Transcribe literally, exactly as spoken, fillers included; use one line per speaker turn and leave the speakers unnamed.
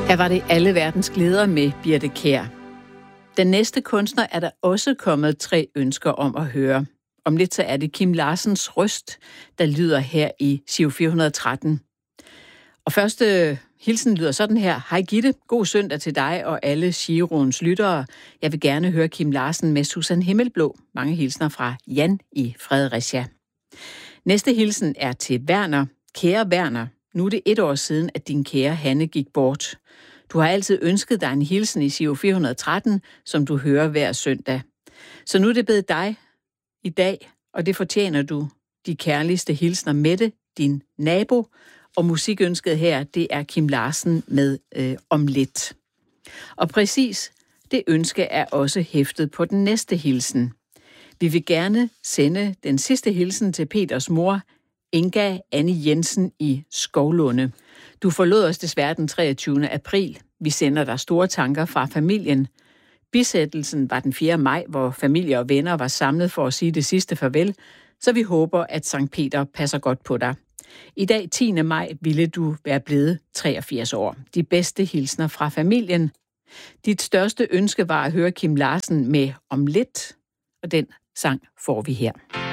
Her var det alle verdens glæder med Birthe Kjær. Den næste kunstner er der også kommet tre ønsker om at høre. Om lidt så er det Kim Larsens røst, der lyder her i Giro fire hundrede og tretten. Og første hilsen lyder sådan her. Hej Gitte, god søndag til dig og alle Giroens lyttere. Jeg vil gerne høre Kim Larsen med Susan Himmelblå. Mange hilsner fra Jan i Fredericia. Næste hilsen er til Werner. Kære Werner, nu er det et år siden, at din kære Hanne gik bort. Du har altid ønsket dig en hilsen i Giro fire hundrede og tretten, som du hører hver søndag. Så nu er det blevet dig i dag, og det fortjener du. De kærligste hilsner, Mette, din nabo. Og musikønsket her, det er Kim Larsen med øh, Om lidt. Og præcis det ønske er også hæftet på den næste hilsen. Vi vil gerne sende den sidste hilsen til Peters mor, Inga Annie Jensen i Skovlunde. Du forlod os desværre den treogtyvende april. Vi sender dig store tanker fra familien. Bisættelsen var den fjerde maj, hvor familie og venner var samlet for at sige det sidste farvel, så vi håber, at Sankt Peter passer godt på dig. I dag, tiende maj, ville du være blevet treogfirs år. De bedste hilsner fra familien. Dit største ønske var at høre Kim Larsen med Om lidt, og den sang får vi her.